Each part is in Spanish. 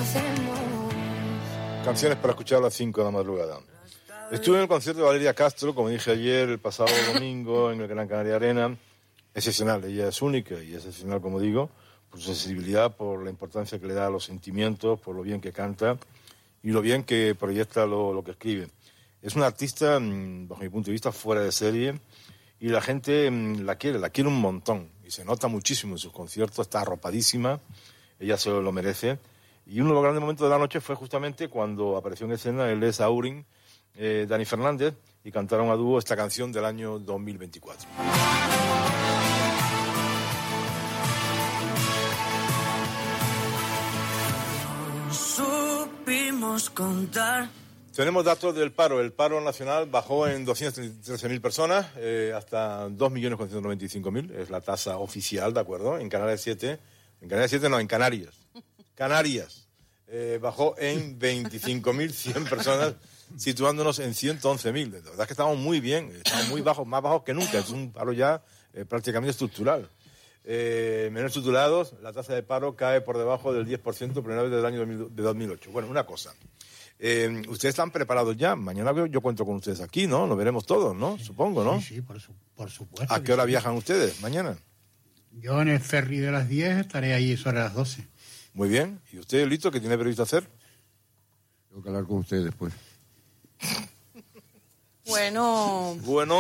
Canciones para escuchar a las 5 de la madrugada. Estuve en el concierto de Valeria Castro, como dije ayer, el pasado domingo, en el Gran Canaria Arena. Excepcional, ella es única y excepcional, como digo, por su sensibilidad, por la importancia que le da a los sentimientos, por lo bien que canta y lo bien que proyecta lo que escribe. Es una artista, bajo mi punto de vista, fuera de serie, y la gente la quiere un montón, y se nota muchísimo en sus conciertos, está arropadísima, ella se lo merece. Y uno de los grandes momentos de la noche fue justamente cuando apareció en escena el Les Aurin, Dani Fernández, y cantaron a dúo esta canción del año 2024. Supimos contar. Tenemos datos del paro. El paro nacional bajó en 213.000 personas, hasta 2.495.000, es la tasa oficial, ¿de acuerdo? En Canarias 7, en Canarias. Canarias bajó en 25.100 personas, situándonos en 111.000. La verdad es que estamos muy bien, estamos muy bajos, más bajos que nunca. Es un paro ya prácticamente estructural. Menos titulados, la tasa de paro cae por debajo del 10% primera vez del año de 2008. Bueno, una cosa. Ustedes están preparados ya. Mañana yo cuento con ustedes aquí, ¿no? Lo veremos todos, ¿no? Supongo, ¿no? Sí, por supuesto. ¿A qué hora viajan ustedes mañana? Yo en el ferry de las 10 estaré ahí sobre las 12. Muy bien. ¿Y usted, Lito, qué tiene previsto hacer? Tengo que hablar con ustedes después. Bueno.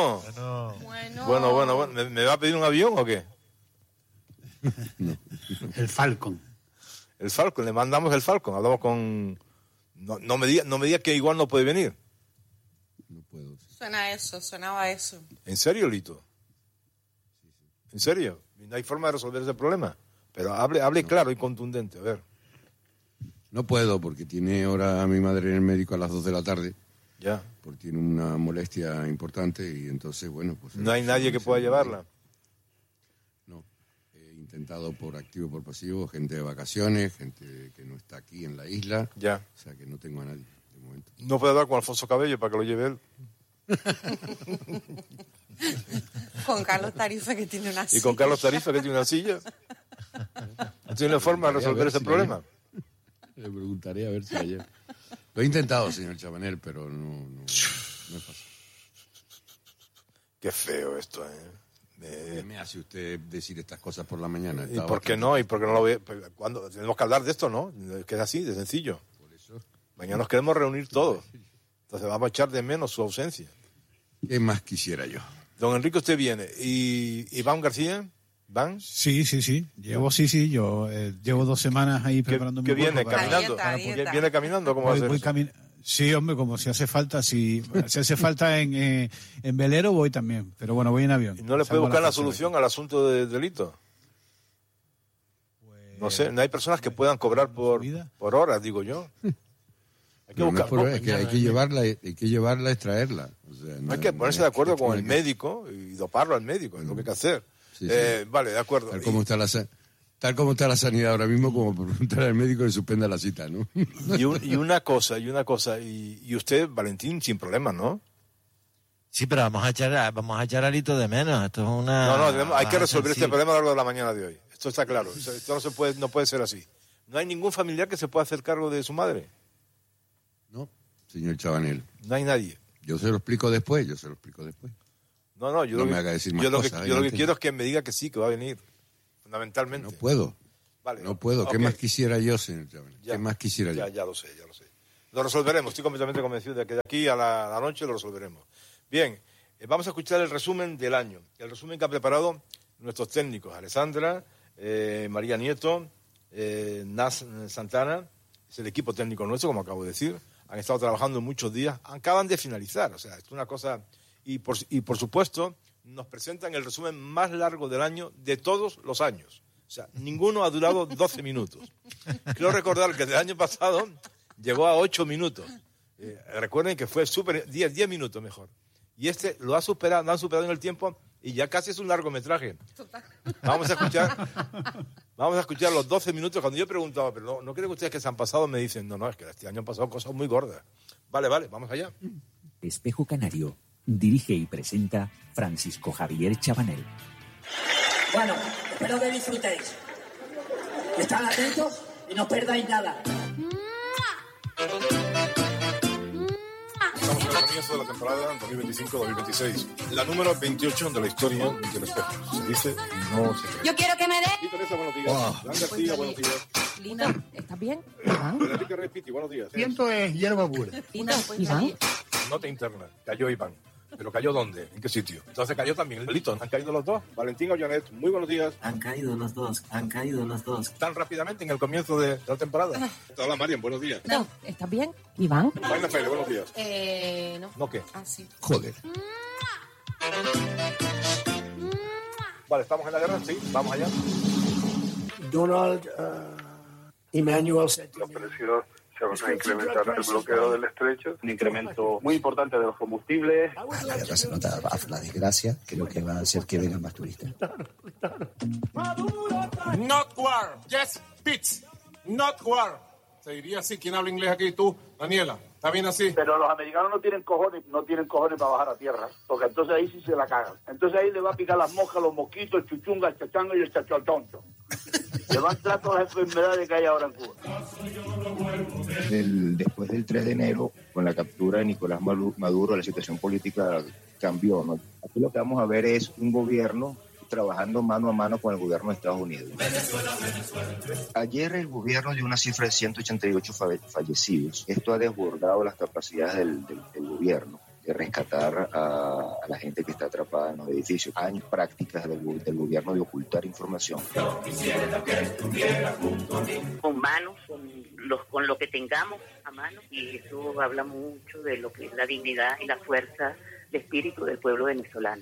¿Me va a pedir un avión o qué? No. El Falcon. El Falcon, le mandamos el Falcon. Hablamos con... No me diga que igual no puede venir. No puedo. Sí. Sonaba eso. ¿En serio, Lito? ¿En serio? ¿No hay forma de resolver ese problema? Pero hable claro y contundente, a ver. No puedo porque tiene hora mi madre en el médico a las 2 de la tarde. Ya. Porque tiene una molestia importante y entonces, bueno, pues... ¿No hay nadie que pueda llevarla? No. He intentado por activo y por pasivo, gente de vacaciones, gente que no está aquí en la isla. Ya. O sea, que no tengo a nadie de momento. ¿No puede hablar con Alfonso Cabello para que lo lleve él? Con Carlos Tarifa, que tiene una silla. ¿Y con Carlos Tarifa, que tiene una silla? ¿No tiene forma de resolver ese problema? Le preguntaré a ver si ayer... Lo he intentado, señor Chabanel, pero no es fácil. Qué feo esto, ¿eh? ¿Qué me hace usted decir estas cosas por la mañana? ¿Y por qué no? ¿Y por qué no lo ve? ¿Cuándo? Tenemos que hablar de esto, ¿no? Que es así, de sencillo. Por eso. Mañana nos queremos reunir todos. Entonces vamos a echar de menos su ausencia. ¿Qué más quisiera yo? Don Enrique, usted viene. ¿Y Iván García? ¿Van? Sí. Yo llevo 2 semanas ahí preparando mi cuerpo. ¿Qué viene? ¿Caminando? ¿Viene caminando? ¿Cómo va a ser? Sí, hombre, como si hace falta. Si hace falta en velero, voy también. Pero bueno, voy en avión. ¿Y no le puede buscar la solución al asunto de delito? Pues, no sé, no hay personas que puedan cobrar por horas, digo yo. Hay que buscar, es que hay que llevarla, extraerla. O sea, no hay que ponerse de acuerdo con el médico y doparlo al médico, es lo que hay que hacer. Sí. Vale, de acuerdo. Tal como está la sanidad ahora mismo, como por preguntar al médico que suspenda la cita, ¿no? Y una cosa, y usted, Valentín, sin problemas, ¿no? Sí, pero vamos a echar a Lito de menos. Esto es una... No, hay que resolver este problema a lo largo de la mañana de hoy. Esto está claro. Esto no puede ser así. ¿No hay ningún familiar que se pueda hacer cargo de su madre? No, señor Chabanel. No hay nadie. Yo se lo explico después. No, yo me haga decir más cosas. Yo lo que quiero es que me diga que sí, que va a venir. Fundamentalmente. No puedo. Vale, no puedo. Okay. ¿Qué más quisiera yo, señor Chabanel? ¿Qué más quisiera yo? Ya lo sé. Lo resolveremos. Estoy completamente convencido de que de aquí a la noche lo resolveremos. Bien, vamos a escuchar el resumen del año. El resumen que han preparado nuestros técnicos. Alessandra, María Nieto, Nas Santana. Es el equipo técnico nuestro, como acabo de decir. Han estado trabajando muchos días. Acaban de finalizar. O sea, es una cosa... Y por supuesto, nos presentan el resumen más largo del año de todos los años. O sea, ninguno ha durado 12 minutos. Quiero recordar que el año pasado llegó a 8 minutos. Recuerden que fue 10 minutos mejor. Y este lo han superado en el tiempo y ya casi es un largometraje. Vamos a escuchar los 12 minutos. Cuando yo preguntaba, pero ¿no creen ustedes que se han pasado? Me dicen, no, es que este año han pasado cosas muy gordas. Vale, vamos allá. Espejo Canario. Dirige y presenta Francisco Javier Chabanel. Bueno, espero que disfrutéis. Estad atentos y no perdáis nada. Estamos en el comienzo de la temporada 2025-2026. La número 28 de la historia del espejo. Se dice y no se cree. Yo quiero que me dé. Y Teresa, buenos días. Juan García, buenos días. Lina, ¿estás bien? Enrique Repiti, buenos días. Viento es hierba pura. Lina, Iván. Nota interna. Cayó Iván. ¿Pero cayó dónde? ¿En qué sitio? Entonces cayó también el Lito. ¿Han caído los dos? Valentín o Janet, muy buenos días. Han caído los dos. Tan rápidamente en el comienzo de la temporada. Hola, Marian, buenos días. No, ¿estás bien? Iván. Vaina Feire, buenos días. No. ¿No qué? Ah, sí. Joder. Vale, ¿estamos en la guerra? Sí, vamos allá. Donald Emmanuel. Los precios se van a incrementar el bloqueo del estrecho, un incremento muy importante de los combustibles. La guerra se nota, la desgracia, creo que va a hacer que vengan más turistas. Not war, yes, peace. Not war. Se diría así. ¿Quién habla inglés aquí? Tú, Daniela. ¿Está bien así? Pero los americanos no tienen cojones para bajar a tierra, porque entonces ahí sí se la cagan. Entonces ahí le va a picar las moscas, los mosquitos, el chuchunga, el chachango y el chachotoncho. Le van a entrar todas las enfermedades que hay ahora en Cuba. Después del 3 de enero, con la captura de Nicolás Maduro, la situación política cambió, ¿no? Aquí lo que vamos a ver es un gobierno trabajando mano a mano con el gobierno de Estados Unidos. Ayer el gobierno dio una cifra de 188 fallecidos. Esto ha desbordado las capacidades del gobierno de rescatar a la gente que está atrapada en los edificios. Hay prácticas del gobierno de ocultar información. Con manos, con lo que tengamos a mano, y eso habla mucho de lo que es la dignidad y la fuerza de espíritu del pueblo venezolano.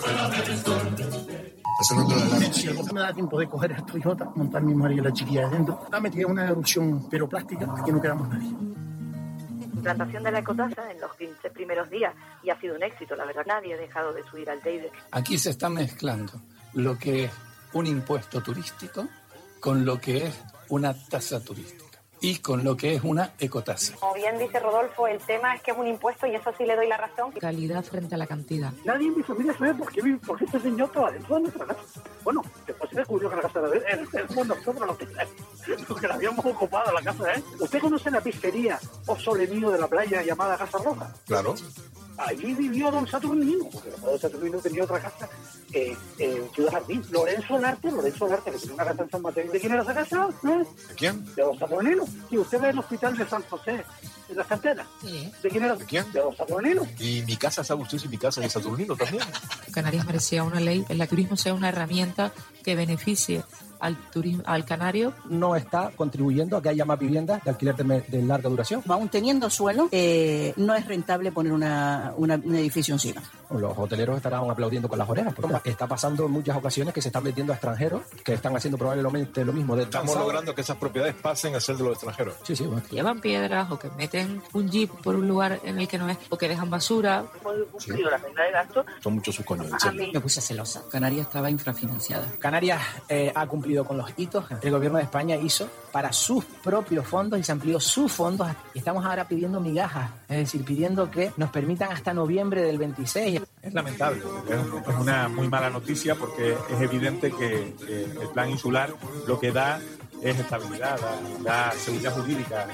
No me da tiempo de coger a Toyota, montar mi marido y la chiquilla adentro. Está metida una erupción piroplástica, aquí no quedamos nadie. Implantación de la ecotasa en los 15 primeros días y ha sido un éxito, la verdad. Nadie ha dejado de subir al Teide. Aquí se está mezclando lo que es un impuesto turístico con lo que es una tasa turística y con lo que es una ecotasa. Como bien dice Rodolfo, el tema es que es un impuesto y eso sí le doy la razón. Calidad frente a la cantidad. Nadie en mi familia sabe por qué este señor estaba dentro de nuestra casa. Bueno, después se descubrió que la casa éramos nosotros los que la habíamos ocupado, la casa, ¿eh? ¿Usted conoce la pizzería o solemío de la playa llamada Casa Roja? Claro. Allí vivió don Saturnino, porque don Saturnino tenía otra casa en Ciudad Jardín. Lorenzo Larte, que tenía una casa en San Mateo. ¿De quién era esa casa? ¿De quién? De don Saturnino. Si usted ve el hospital de San José, en las canteras. Sí. ¿De quién era? ¿De quién? De don Saturnino. Y mi casa, ¿sabe usted si mi casa es de Saturnino también? Canarias merecía una ley en la que el turismo sea una herramienta que beneficie al canario. No está contribuyendo a que haya más viviendas de alquiler de larga duración. Aún teniendo suelo, no es rentable poner un edificio encima. Los hoteleros estarán aplaudiendo con las orejas, porque está pasando en muchas ocasiones que se están vendiendo a extranjeros que están haciendo probablemente lo mismo. Estamos logrando que esas propiedades pasen a ser de los extranjeros. Sí, bueno. Llevan piedras o que meten un jeep por un lugar en el que no es, o que dejan basura. Hemos cumplido la agenda de gasto. Son muchos sus coños. Me puse celosa. Canarias estaba infrafinanciada. Canarias ha cumplido con los hitos que el gobierno de España hizo para sus propios fondos y se amplió sus fondos. Y estamos ahora pidiendo migajas, es decir, pidiendo que nos permitan hasta noviembre del 26. Es lamentable, es una muy mala noticia porque es evidente que el plan insular lo que da es estabilidad, da seguridad jurídica.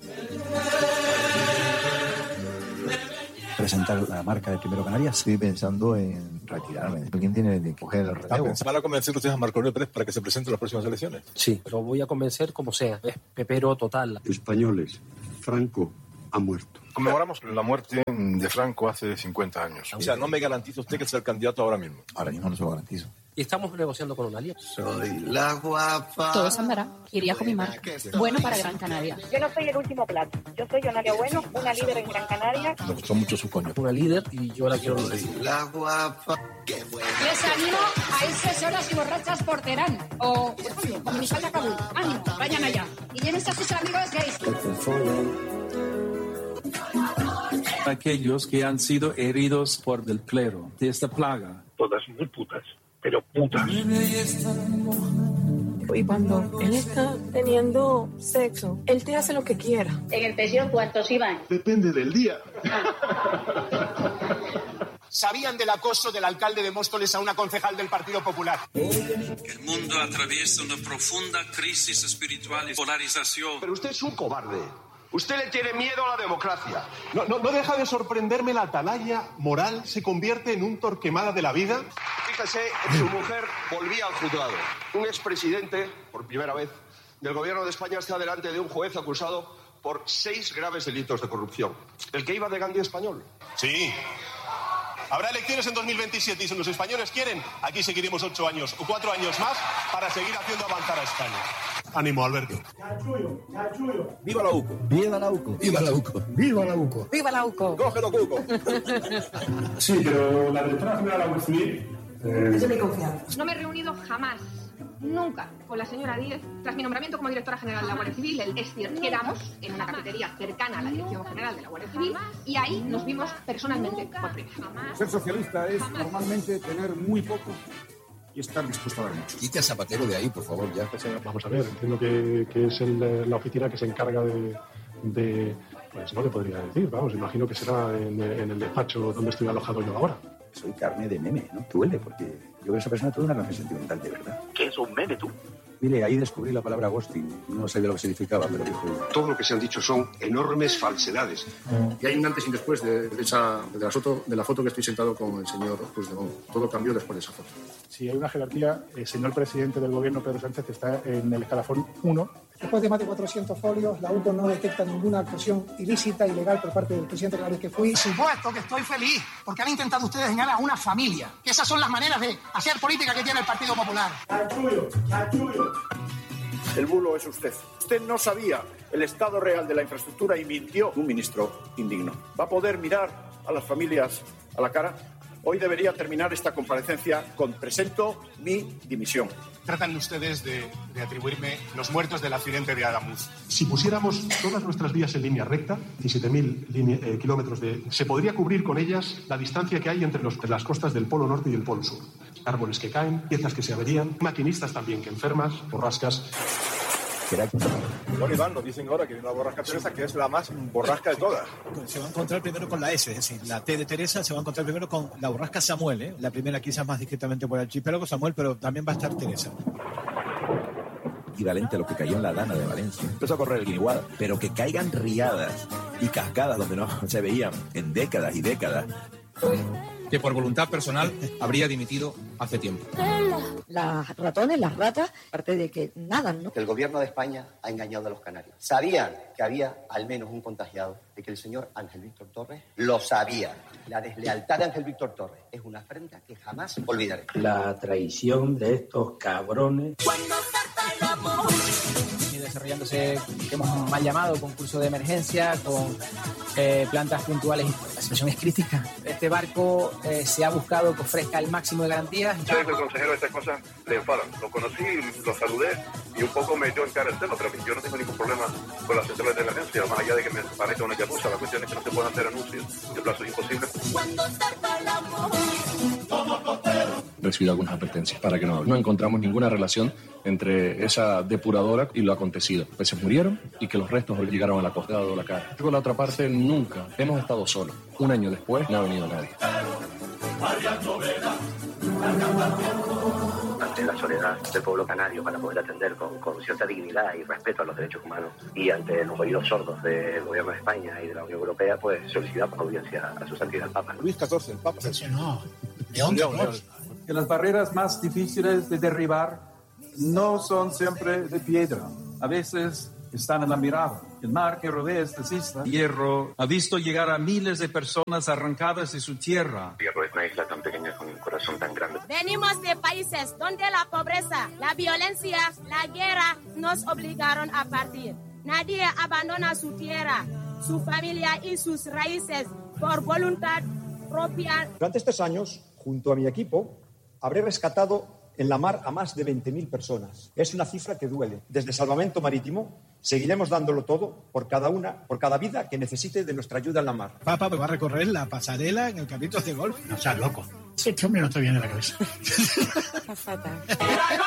Presentar la marca de Primero Canarias, estoy pensando en retirarme. ¿Quién tiene que coger el relevo? ¿Van a convencer ustedes a Marco Aurelio Pérez para que se presente en las próximas elecciones? Sí, pero voy a convencer como sea. Es pepero total. Españoles, Franco ha muerto. Conmemoramos la muerte de Franco hace 50 años. O sea, no me garantiza usted que sea el candidato ahora mismo. Ahora mismo no se lo garantizo. Y estamos negociando con una alianza. Soy la guapa. Todo se andará. Iría con mi mar. Bueno para Gran Canaria. Yo no soy el último plato. Yo soy Yonalia Bueno, una líder en Gran Canaria. Me gustó mucho su coño. Una líder y yo la quiero. La guapa. Les animo a irse solas y borrachas por Teherán. O, como mi salta Kabul. Ánimo, vayan allá. Y llévense a sus amigos gays. Aquellos que han sido heridos por el clero de esta plaga. Todas muy putas, pero putas. Y cuando él está teniendo sexo, él te hace lo que quiera. En el pensión, ¿cuántos iban? Depende del día. ¿Sabían del acoso del alcalde de Móstoles a una concejal del Partido Popular? El mundo atraviesa una profunda crisis espiritual y polarización. Pero usted es un cobarde. Usted le tiene miedo a la democracia. No deja de sorprenderme la atalaya moral se convierte en un Torquemada de la vida. Fíjese, su mujer volvía al juzgado. Un expresidente, por primera vez, del gobierno de España está delante de un juez acusado por 6 graves delitos de corrupción. El que iba de Gandhi español. Sí. Habrá elecciones en 2027 y si los españoles quieren, aquí seguiremos 8 años o 4 años más para seguir haciendo avanzar a España. Ánimo, Alberto. ¡Viva la UCO! ¡Viva la UCO! ¡Viva la UCO! ¡Viva la UCO! ¡Viva la UCO! ¡Cógelo, Cuco! Sí, pero la directora general de la Guardia Civil... Yo me confío. No me he reunido jamás, nunca, con la señora Díez tras mi nombramiento como directora general de la Guardia Civil. Es cierto, quedamos en una cafetería cercana a la Dirección General de la Guardia Civil y ahí nos vimos personalmente por primera vez. Ser socialista es normalmente tener muy poco y estar dispuesto a dar mucho. Quite a Zapatero de ahí, por favor, ya. Vamos a ver, entiendo que es la oficina que se encarga de... Pues no le podría decir, vamos, imagino que será en el despacho donde estoy alojado yo ahora. Soy carne de meme, ¿no? Duele, porque yo veo a esa persona toda una relación sentimental, de verdad. ¿Qué es un meme, tú? Mire, ahí descubrí la palabra ghosting. No sé de lo que significaba, pero dijo... Todo lo que se han dicho son enormes falsedades. Y hay un antes y después de la foto que estoy sentado con el señor Puigdemont. Todo cambió después de esa foto. Si hay una jerarquía, el señor presidente del gobierno, Pedro Sánchez, está en el escalafón 1. Después de más de 400 folios, la UCO no detecta ninguna actuación ilícita, ilegal por parte del presidente de la vez que fui. Por supuesto que estoy feliz, porque han intentado ustedes engañar a una familia. Que esas son las maneras de hacer política que tiene el Partido Popular. El bulo es usted. Usted no sabía el estado real de la infraestructura y mintió. Un ministro indigno. ¿Va a poder mirar a las familias a la cara? Hoy debería terminar esta comparecencia con presento mi dimisión. Tratan ustedes de atribuirme los muertos del accidente de Adamuz. Si pusiéramos todas nuestras vías en línea recta, 17.000 kilómetros se podría cubrir con ellas la distancia que hay entre las costas del Polo Norte y el Polo Sur. Árboles que caen, piezas que se averían, maquinistas también que enfermas, borrascas. Bueno, Iván, nos dicen ahora que hay una borrasca Teresa que es la más borrasca de todas. Se va a encontrar primero con la S, es decir, la T de Teresa se va a encontrar primero con la borrasca Samuel, ¿eh? La primera quizás más discretamente por el archipiélago Samuel, pero también va a estar Teresa. Equivalente a lo que cayó en la Dana de Valencia. Empezó a correr el Guiniguada, pero que caigan riadas y cascadas donde no se veían en décadas y décadas. Que por voluntad personal habría dimitido hace tiempo. Las ratones, las ratas, aparte de que nadan, ¿no? Que el gobierno de España ha engañado a los canarios. Sabían que había al menos un contagiado, de que el señor Ángel Víctor Torres lo sabía. La deslealtad de Ángel Víctor Torres es una afrenta que jamás olvidaré. La traición de estos cabrones. Desarrollándose, que hemos mal llamado, concurso de emergencia, con plantas puntuales. La situación es crítica. Este barco se ha buscado que ofrezca el máximo de garantías. Soy el consejero, estas cosas le enfadan. Lo conocí, lo saludé y un poco me dio en cara el tema, pero yo no tengo ningún problema con las centrales de emergencia, más allá de que me parezca una yakuza. La cuestión es que no se pueden hacer anuncios de plazos imposibles. Recibido algunas advertencias para que no encontramos ninguna relación entre esa depuradora y lo acontecido. Pues se murieron y que los restos llegaron a la costa de la cara. Por la otra parte, nunca hemos estado solos. Un año después no ha venido nadie. Ante la soledad del pueblo canario para poder atender con cierta dignidad y respeto a los derechos humanos y ante los oídos sordos del gobierno de España y de la Unión Europea, pues solicitamos audiencia a su santidad el Papa. Luis XIV, el Papa. No, Que las barreras más difíciles de derribar no son siempre de piedra. A veces están en la mirada. El mar que rodea esta isla. Hierro ha visto llegar a miles de personas arrancadas de su tierra. Hierro es una isla tan pequeña con un corazón tan grande. Venimos de países donde la pobreza, la violencia, la guerra nos obligaron a partir. Nadie abandona su tierra, su familia y sus raíces por voluntad propia. Durante estos años, junto a mi equipo, habré rescatado en la mar a más de 20.000 personas. Es una cifra que duele. Desde Salvamento Marítimo seguiremos dándolo todo por cada vida que necesite de nuestra ayuda en la mar. Papa va a recorrer la pasarela en el camino de golf. No seas loco. Ese hombre no está bien de la cabeza. Está fatal.